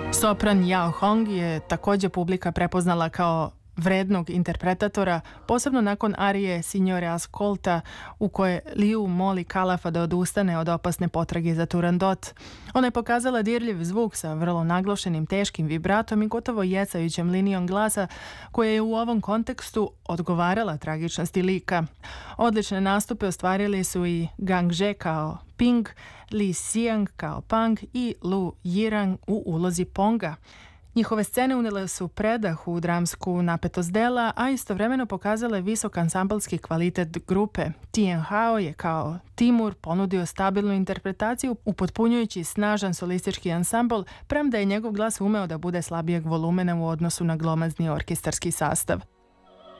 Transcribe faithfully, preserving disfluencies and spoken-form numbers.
Sopran Yao Hong je također publika prepoznala kao vrednog interpretatora, posebno nakon arije Signore Ascolta, u kojoj Liu moli Kalafa da odustane od opasne potrage za Turandot. Ona je pokazala dirljiv zvuk sa vrlo naglašenim teškim vibratom i gotovo jecajućem linijom glasa, koja je u ovom kontekstu odgovarala tragičnosti lika. Odlične nastupe ostvarili su i Gang Zhe kao Ping, Li Xiang kao Pang i Lu Yirang u ulozi Ponga. Njihove scene unele su predah u dramsku napetost dela, a istovremeno pokazale visok ansamblski kvalitet grupe. Tien Hao je kao Timur ponudio stabilnu interpretaciju upotpunjujući snažan solistički ansambl, premda je njegov glas umeo da bude slabijeg volumena u odnosu na glomazni orkestarski sastav.